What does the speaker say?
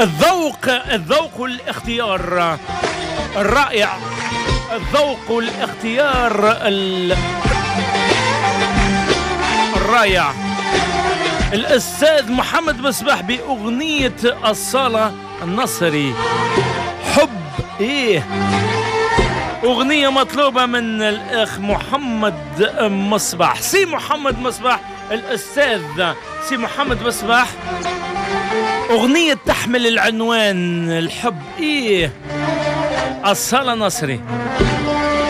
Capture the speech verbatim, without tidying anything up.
الذوق الذوق والاختيار الرائع، الذوق والاختيار الرائع. الأستاذ محمد مصباح بأغنية الصالة النصري حب إيه، أغنية مطلوبة من الأخ محمد مصباح، سي محمد مصباح، الأستاذ سي محمد مصباح. أغنية تحمل العنوان الحب إيه، الصالة نصري.